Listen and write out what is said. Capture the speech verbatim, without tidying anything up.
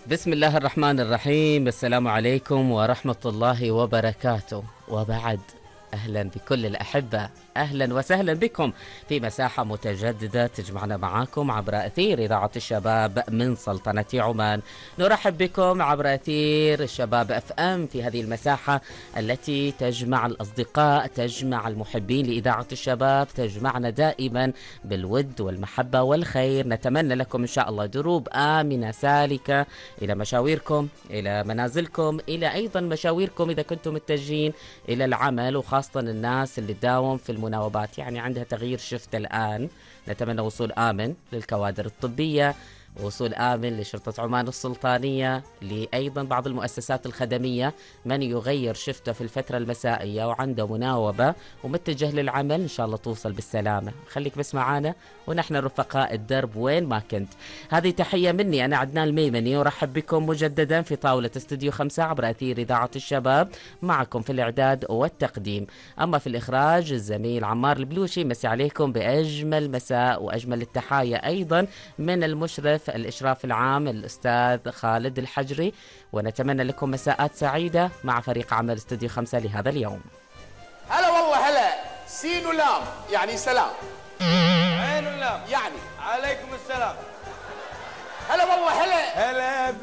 بسم الله الرحمن الرحيم. السلام عليكم ورحمة الله وبركاته. وبعد، أهلا بكل الأحبة، أهلا وسهلا بكم في مساحة متجددة تجمعنا معاكم عبر أثير إذاعة الشباب من سلطنة عمان. نرحب بكم عبر أثير الشباب اف ام في هذه المساحة التي تجمع الأصدقاء، تجمع المحبين لإذاعة الشباب، تجمعنا دائما بالود والمحبة والخير. نتمنى لكم إن شاء الله دروب آمنة سالكة إلى مشاويركم، إلى منازلكم، إلى أيضا مشاويركم إذا كنتم متجهين إلى العمل، وخاصة الناس اللي تداوم في المناوبات، يعني عندها تغيير شفت الآن. نتمنى وصول آمن للكوادر الطبية، وصول آمن لشرطة عمان السلطانية، لأيضا بعض المؤسسات الخدمية، من يغير شفته في الفترة المسائية وعنده مناوبة ومتجه للعمل إن شاء الله توصل بالسلامة. خليك بس معانا ونحن رفقاء الدرب وين ما كنت. هذه تحية مني أنا عدنان الميمني، ورحب بكم مجددا في طاولة استوديو خمسة عبر أثير إذاعة الشباب، معكم في الإعداد والتقديم. أما في الإخراج الزميل عمار البلوشي. مسي عليكم بأجمل مساء وأجمل التحايا أيضا من المشرف الإشراف العام الأستاذ خالد الحجري، ونتمنى لكم مساءات سعيدة مع فريق عمل استوديو خمسة لهذا اليوم. هلا والله هلا. سين ولام يعني سلام، عين ولام يعني عليكم السلام. هلا والله هلا. هلا